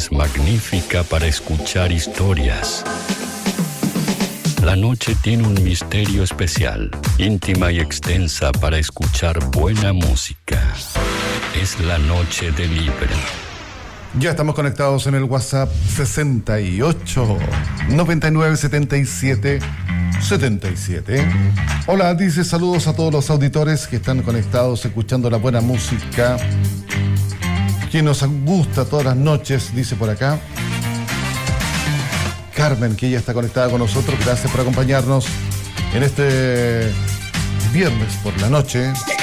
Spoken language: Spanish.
es magnífica para escuchar historias. La noche tiene un misterio especial, íntima y extensa para escuchar buena música. Es la noche de Libra. Ya estamos conectados en el WhatsApp 68 99 77 77. Hola, dice saludos a todos los auditores que están conectados escuchando la buena música que nos gusta todas las noches, dice por acá Carmen, que ya está conectada con nosotros. Gracias por acompañarnos en este viernes por la noche.